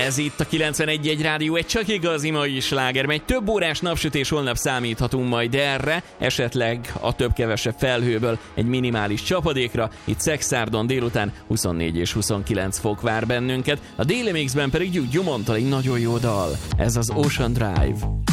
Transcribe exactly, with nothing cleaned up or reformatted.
Ez itt a kilencvenegy egy Rádió, egy csak igazi mai sláger, mely több órás napsütés, holnap számíthatunk majd erre, esetleg a több-kevesebb felhőből egy minimális csapadékra. Itt Szexárdon délután huszonnégy és huszonkilenc fok vár bennünket, a déli mixben pedig Gyuggyú mondta egy nagyon jó dal. Ez az Ocean Drive.